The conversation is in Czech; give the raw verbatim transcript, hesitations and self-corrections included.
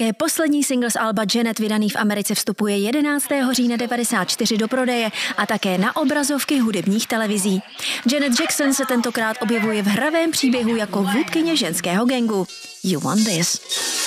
Také poslední single z alba Janet vydaný v Americe vstupuje jedenáctého října devadesát čtyři do prodeje a také na obrazovky hudebních televizí. Janet Jackson se tentokrát objevuje v hravém příběhu jako vůdkyně ženského gangu. You Want This.